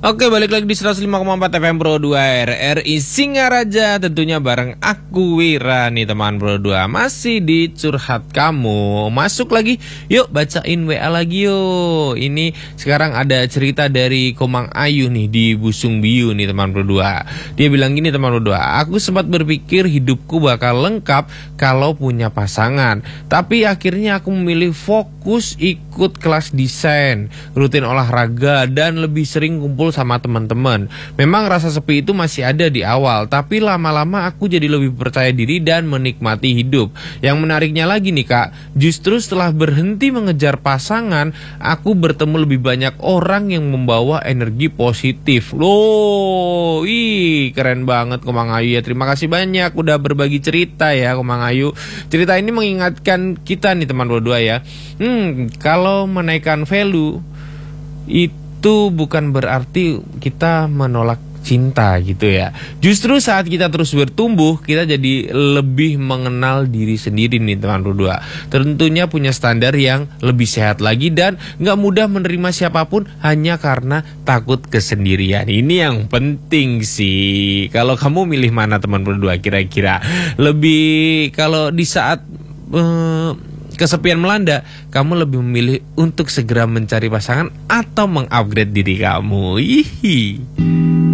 Oke, balik lagi di 105,4 FM Pro 2 RRI Singaraja. Tentunya bareng aku Wira nih teman Pro 2. Masih di curhat kamu. Masuk lagi, yuk bacain WA lagi yuk. Ini sekarang ada cerita dari Komang Ayu nih di Busung Biu nih teman Pro 2. Dia bilang gini teman Pro 2, aku sempat berpikir hidupku bakal lengkap kalau punya pasangan, tapi akhirnya aku memilih fokus ikut kelas desain, rutin olahraga, dan lebih sering kumpul sama teman-teman. Memang rasa sepi itu masih ada di awal, tapi lama-lama aku jadi lebih percaya diri dan menikmati hidup. Yang menariknya lagi nih kak, justru setelah berhenti mengejar pasangan, aku bertemu lebih banyak orang yang membawa energi positif. Loh, keren banget Komang Ayu ya. Terima kasih banyak udah berbagi cerita ya Komang Ayu. Cerita ini mengingatkan kita nih teman berdua ya. Kalau menaikkan value itu bukan berarti kita menolak cinta gitu ya. Justru saat kita terus bertumbuh, kita jadi lebih mengenal diri sendiri nih teman berdua. Tentunya punya standar yang lebih sehat lagi dan gak mudah menerima siapapun hanya karena takut kesendirian. Ini yang penting sih. Kalau kamu milih mana teman berdua kira-kira? Lebih kalau di saat kesepian melanda, kamu lebih memilih untuk segera mencari pasangan atau mengupgrade diri kamu? Hihi.